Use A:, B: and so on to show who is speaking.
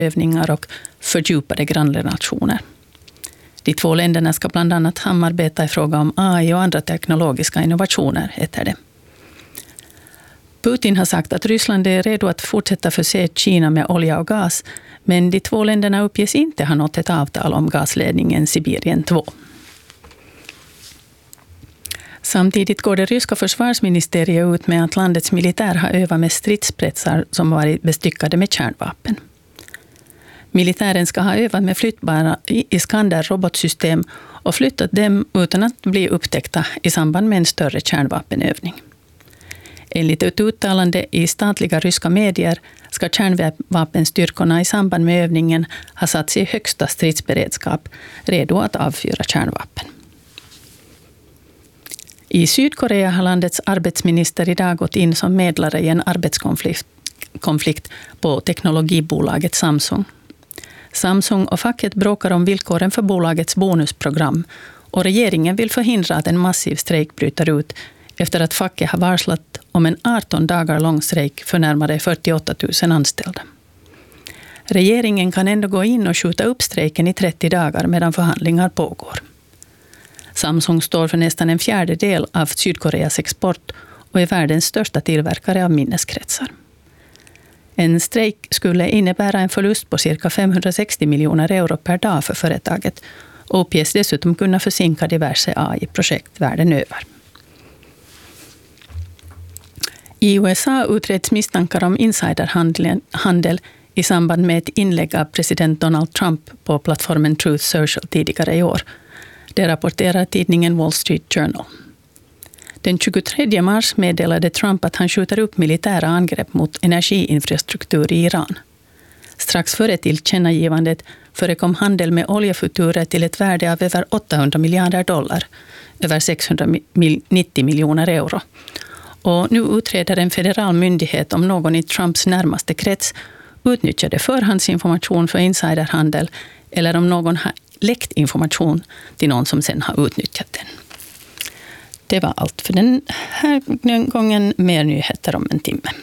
A: övningar och fördjupade grannrelationer. De två länderna ska bland annat samarbeta i fråga om AI och andra teknologiska innovationer, heter det. Putin har sagt att Ryssland är redo att fortsätta förse Kina med olja och gas, men de två länderna uppges inte ha nått ett avtal om gasledningen Sibirien 2. Samtidigt går det ryska försvarsministeriet ut med att landets militär har övat med stridsspetsar som varit bestyckade med kärnvapen. Militären ska ha övat med flyttbara Iskander-robotsystem och flyttat dem utan att bli upptäckta i samband med en större kärnvapenövning. Enligt ett uttalande i statliga ryska medier ska kärnvapenstyrkorna i samband med övningen ha satts i högsta stridsberedskap, redo att avfyra kärnvapen. I Sydkorea har landets arbetsminister idag gått in som medlare i en arbetskonflikt på teknologibolaget Samsung. Samsung och facket bråkar om villkoren för bolagets bonusprogram och regeringen vill förhindra att en massiv strejk bryter ut efter att facket har varslat om en 18 dagar lång strejk för närmare 48 000 anställda. Regeringen kan ändå gå in och skjuta upp strejken i 30 dagar medan förhandlingar pågår. Samsung står för nästan en fjärdedel av Sydkoreas export och är världens största tillverkare av minneskretsar. En strejk skulle innebära en förlust på cirka 560 miljoner euro per dag för företaget och uppges dessutom kunna försinka diverse AI-projekt världen över. I USA utreds misstankar om insiderhandel i samband med ett inlägg av president Donald Trump på plattformen Truth Social tidigare i år. Det rapporterar tidningen Wall Street Journal. Den 23 mars meddelade Trump att han skjuter upp militära angrepp mot energiinfrastruktur i Iran. Strax före tillkännagivandet förekom handel med oljefuturer till ett värde av över 800 miljarder dollar, över 690 miljoner euro. Och nu utreder en federal myndighet om någon i Trumps närmaste krets utnyttjade förhandsinformation för insiderhandel eller om någon har läckt information till någon som sen har utnyttjat den. Det var allt för den här gången. Mer nyheter om en timme.